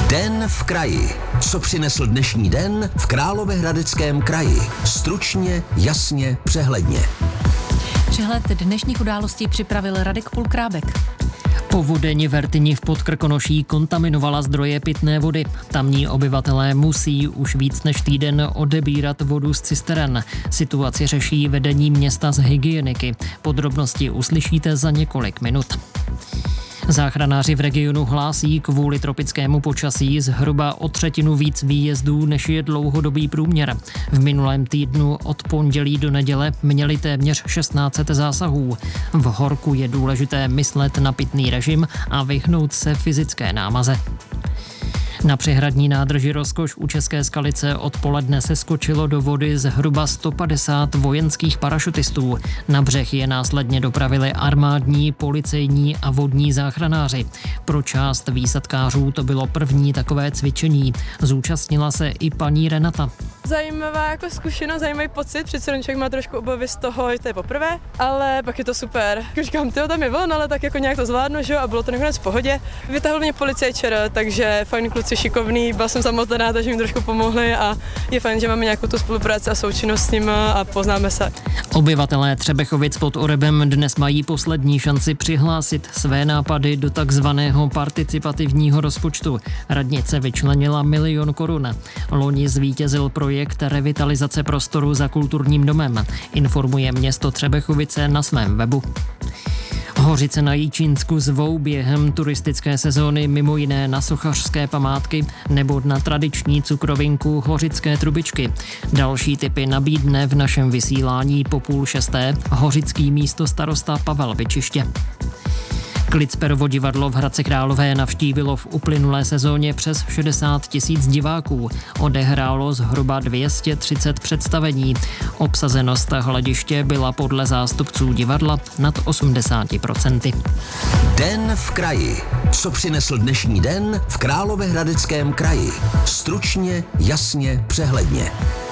Den v kraji. Co přinesl dnešní den v Královéhradeckém kraji? Stručně, jasně, přehledně. Přehled dnešních událostí připravil Radek Pulkrábek. Povodeň vrtyni v Podkrkonoší kontaminovala zdroje pitné vody. Tamní obyvatelé musí už víc než týden odebírat vodu z cisteren. Situaci řeší vedení města z hygieniky. Podrobnosti uslyšíte za několik minut. Záchranáři v regionu hlásí kvůli tropickému počasí zhruba o třetinu víc výjezdů, než je dlouhodobý průměr. V minulém týdnu od pondělí do neděle měli téměř 1600 zásahů. V horku je důležité myslet na pitný režim a vyhnout se fyzické námaze. Na přehradní nádrži Rozkoš u České Skalice odpoledne se skočilo do vody zhruba 150 vojenských parašutistů. Na břeh je následně dopravili armádní, policejní a vodní záchranáři. Pro část výsadkářů to bylo první takové cvičení. Zúčastnila se i paní Renata. Zajímavá jako zkušenost, zajímavý pocit, přece člověk má trošku obavy z toho, že to je poprvé, ale pak je to super. Říkám, tam je vln, ale tak jako nějak to zvládnu, že jo, a bylo to nakonec v pohodě. Vytáhl mě policajt včera, takže fajn kluci, šikovný, byla jsem samotná, takže jim trošku pomohli a je fajn, že máme nějakou tu spolupráci a součinnost s nimi a poznáme se. Obyvatelé Třebechovic pod Orebem dnes mají poslední šanci přihlásit své nápady do takzvaného participativního rozpočtu. Radnice vyčlenila 1 000 000 korun. Loni zvítězil projekt revitalizace prostoru za kulturním domem, informuje město Třebechovice na svém webu. Hořice na Jičínsku zvou během turistické sezóny mimo jiné na sochařské památky nebo na tradiční cukrovinku hořické trubičky. Další tipy nabídne v našem vysílání po 5:30 hořický místostarosta Pavel Vyčiště. Klicperovo divadlo v Hradci Králové navštívilo v uplynulé sezóně přes 60 000 diváků. Odehrálo zhruba 230 představení. Obsazenost hlediště byla podle zástupců divadla nad 80%. Den v kraji. Co přinesl dnešní den v Královéhradeckém kraji? Stručně, jasně, přehledně.